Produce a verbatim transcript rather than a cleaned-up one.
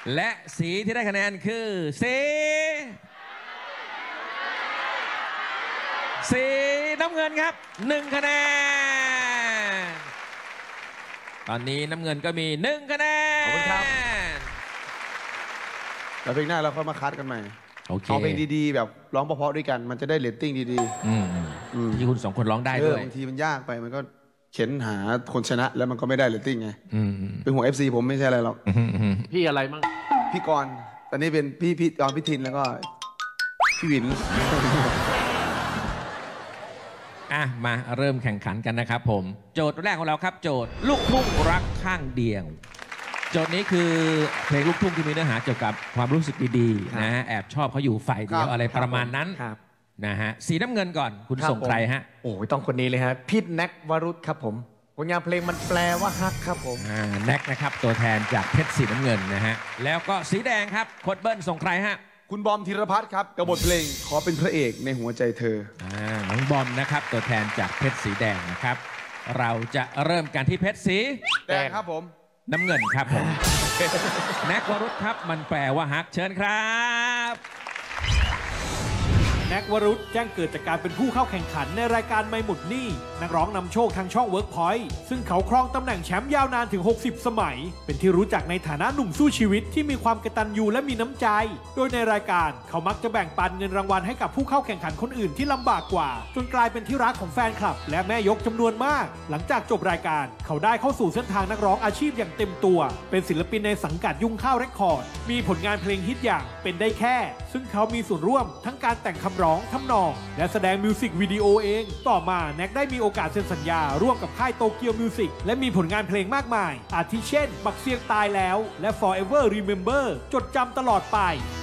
และสีที่ได้คะแนนคือสีสีน้ำเงินครับหนึ่งคะแนนตอนนี้น้ำเงินก็มีหนึ่งคะแนนขอบคุณครับแล้วเพลงหน้าเราค่อยมาคัดกันใหม่โอเคเอาเพลงดีๆแบบร้องเพราะๆด้วยกันมันจะได้เรตติ้งดีๆที่คุณสองคนร้องได้ด้วยบางทีมันยากไปมันก็เข็นหาคนชนะแล้วมันก็ไม่ได้เรตติ้งไงเป็นห่วง เอฟ ซี ผมไม่ใช่อะไรหรอกพี่อะไรมั่งพี่กรณ์ตอนนี้เป็นพี่พี่กรณ์พี่ทินแล้วก็พี่วินอ่ะมาเริ่มแข่งขันกันนะครับผมโจทย์แรกของเราครับโจทย์ลูกทุ่งรักข้างเดียวโจทย์นี้คือเพลงลูกทุ่งที่มีเนื้อหาเกี่ยวกับความรู้สึกดีๆนะฮะแอบชอบเขาอยู่ฝ่ายเดียวอะไรประมาณนั้นนะฮะสีน้ำเงินก่อนคุณส่งใครฮะโอ้ยต้องคนนี้เลยฮะพี่แน็กวรุษครับผมผลงานเพลงมันแปลว่าฮักครับผมอ่าแน็กนะครับตัวแทนจากเพชรสีน้ำเงินนะฮะแล้วก็สีแดงครับโค้ดเบิ้ลส่งใครฮะคุณบอมธีรพัฒน์ครับกับบทเพลงขอเป็นพระเอกในหัวใจเธออ่าน้องบอมนะครับตัวแทนจากเพชรสีแดงนะครับเราจะเริ่มกันที่เพชรสีแดงครับผมน้ำเงินครับผม แน็กวรุษครับมันแปลว่าฮักเชิญครับแน็กวรุษแจ้งเกิดจากการเป็นผู้เข้าแข่งขันในรายการไม่หมดหนี้นักร้องนำโชคทางช่อง Workpoint ซึ่งเขาครองตำแหน่งแชมป์ยาวนานถึงหกสิบสมัยเป็นที่รู้จักในฐานะหนุ่มสู้ชีวิตที่มีความกตัญญูและมีน้ำใจโดยในรายการเขามักจะแบ่งปันเงินรางวัลให้กับผู้เข้าแข่งขันคนอื่นที่ลำบากกว่าจนกลายเป็นที่รักของแฟนคลับและแม่ยกจำนวนมากหลังจากจบรายการเขาได้เข้าสู่เส้นทางนักร้องอาชีพอย่างเต็มตัวเป็นศิลปินในสังกัดยุ่งข้าวเรคคอร์ดมีผลงานเพลงฮิตอย่างเป็นได้แค่ซึ่งเขามีส่วนร่วมทั้งการแต่งคำร้องทำนองและแสดงมิวสิกวิดีโอเองต่อมาแน็กได้มีโอกาสเซ็นสัญญาร่วมกับค่ายโตเกียวมิวสิกและมีผลงานเพลงมากมายอาทิเช่นบักเสียงตายแล้วและ Forever Remember จดจำตลอดไป